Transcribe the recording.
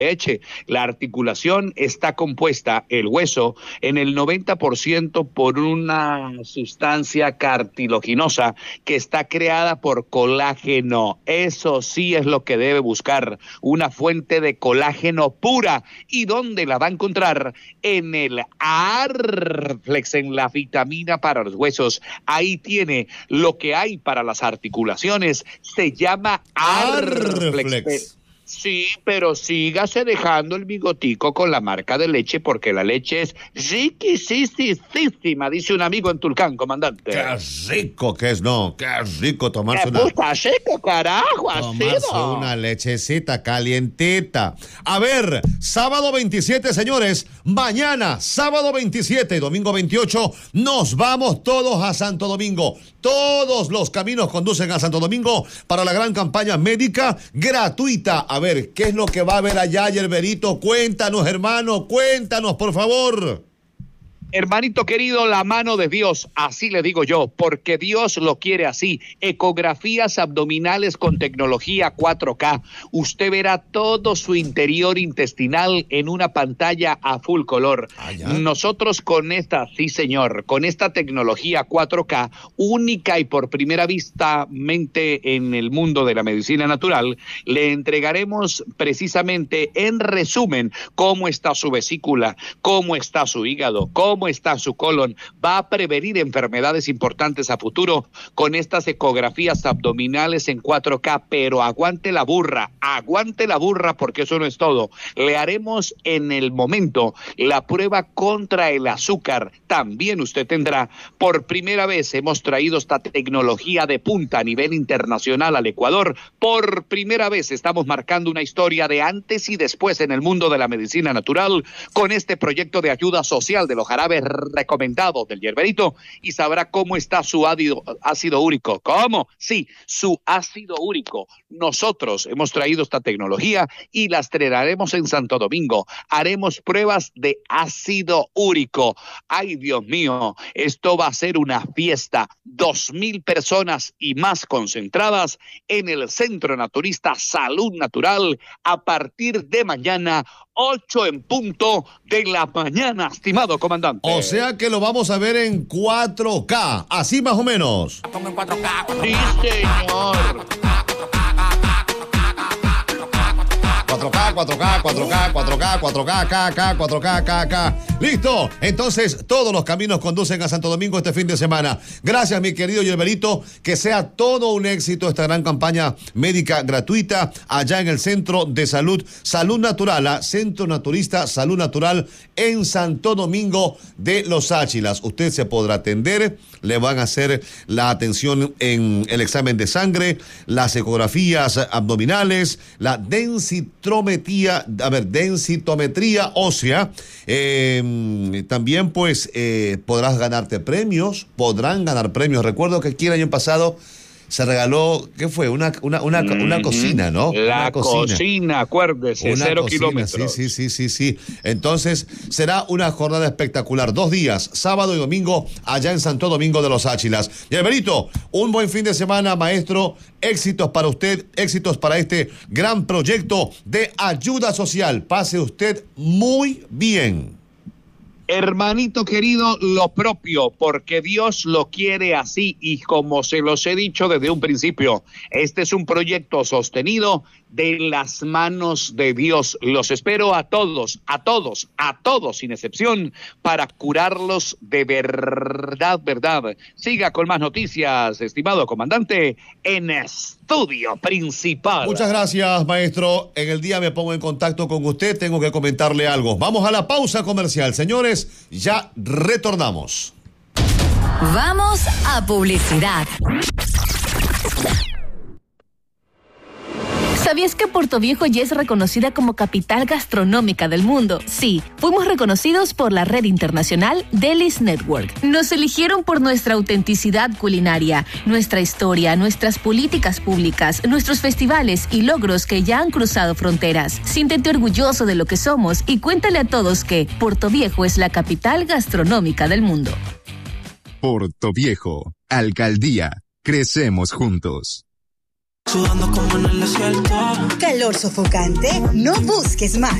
leche. La articulación está compuesta, el hueso, en el 90% por una sustancia cartilaginosa que está creada por colágeno. Eso sí es lo que debe buscar, una fuente de colágeno pura. ¿Y dónde la va a encontrar? En el Arflex, en la vitamina para los huesos. Ahí tiene lo que hay para las articulaciones. Se llama Arflex. Sí, pero sígase dejando el bigotico con la marca de leche, porque la leche es riquisísima, dice un amigo en Tulcán, comandante. Qué rico que es, no, qué rico tomarse una... puta seco, carajo, tomarse una lechecita calientita. A ver, sábado 27, señores, mañana, sábado 27 y domingo 28, nos vamos todos a Santo Domingo. Todos los caminos conducen a Santo Domingo para la gran campaña médica gratuita. A ver, ¿qué es lo que va a haber allá, Yerberito? Cuéntanos, hermano, cuéntanos, por favor. Hermanito querido, la mano de Dios, así le digo yo, porque Dios lo quiere así. Ecografías abdominales con tecnología 4K. Usted verá todo su interior intestinal en una pantalla a full color. Nosotros con esta, sí señor, con esta tecnología 4K, única y por primera vista mente en el mundo de la medicina natural, le entregaremos precisamente en resumen cómo está su vesícula, cómo está su hígado, cómo está su colon. Va a prevenir enfermedades importantes a futuro con estas ecografías abdominales en 4K, pero aguante la burra, porque eso no es todo. Le haremos en el momento la prueba contra el azúcar. También usted tendrá, por primera vez hemos traído esta tecnología de punta a nivel internacional al Ecuador. Por primera vez estamos marcando una historia de antes y después en el mundo de la medicina natural con este proyecto de ayuda social de los jarabes recomendados del Yerberito, y sabrá cómo está su ácido úrico. ¿Cómo? Sí, su ácido úrico. Nosotros hemos traído esta tecnología y la estrenaremos en Santo Domingo. Haremos pruebas de ácido úrico. Ay, Dios mío, esto va a ser una fiesta. 2,000 personas y más concentradas en el Centro Naturista Salud Natural a partir de mañana, 8 en punto de la mañana, estimado comandante. O sea que lo vamos a ver en 4K, así más o menos. Sí, señor. 4K. ¡Listo! Entonces, todos los caminos conducen a Santo Domingo este fin de semana. Gracias, mi querido Yerberito. Que sea todo un éxito esta gran campaña médica gratuita allá en el Centro de Salud Natural, Centro Naturista Salud Natural en Santo Domingo de Los Áchilas. Usted se podrá atender, le van a hacer la atención en el examen de sangre, las ecografías abdominales, la densitometría ósea. También pues podrán ganar premios. Recuerdo que aquí el año pasado se regaló, ¿qué fue? Una cocina, ¿no? La cocina, acuérdese, 0 kilómetros. Sí. Entonces, será una jornada espectacular. 2 días, sábado y domingo, allá en Santo Domingo de Los Áchilas. Yerberito, un buen fin de semana, maestro. Éxitos para usted, éxitos para este gran proyecto de ayuda social. Pase usted muy bien. Hermanito querido, lo propio, porque Dios lo quiere así, y como se los he dicho desde un principio, este es un proyecto sostenido de las manos de Dios. Los espero a todos, sin excepción, para curarlos de verdad. Siga con más noticias, estimado comandante, en Estudio Principal. Muchas gracias, maestro. En el día me pongo en contacto con usted, tengo que comentarle algo. Vamos a la pausa comercial, señores, ya retornamos. Vamos a publicidad. ¿Sabías que Puerto Viejo ya es reconocida como capital gastronómica del mundo? Sí, fuimos reconocidos por la red internacional Delis Network. Nos eligieron por nuestra autenticidad culinaria, nuestra historia, nuestras políticas públicas, nuestros festivales y logros que ya han cruzado fronteras. Siéntete orgulloso de lo que somos y cuéntale a todos que Puerto Viejo es la capital gastronómica del mundo. Puerto Viejo, Alcaldía, crecemos juntos. Sudando como en el desierto. Calor sofocante, no busques más.